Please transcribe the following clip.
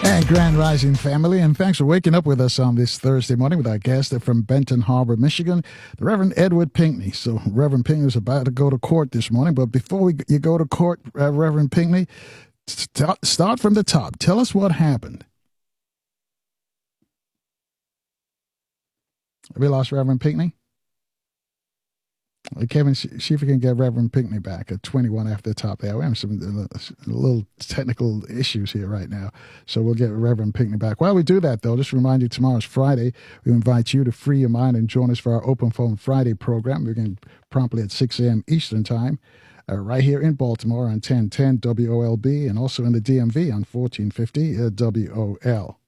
And Grand Rising family, and thanks for waking up with us on this Thursday morning with our guest from Benton Harbor, Michigan, the Reverend Edward Pinckney. So Reverend Pinckney is about to go to court this morning, but before you go to court, Reverend Pinckney, start from the top. Tell us what happened. Have we lost Reverend Pinckney? Kevin, see if we can get Reverend Pinckney back at 21 after the top there. We're having some little technical issues here right now, so we'll get Reverend Pinckney back. While we do that, though, just remind you, tomorrow's Friday. We invite you to free your mind and join us for our Open Phone Friday program. We're going promptly at 6 a.m. Eastern Time, right here in Baltimore on 1010 WOLB, and also in the DMV on 1450 WOL.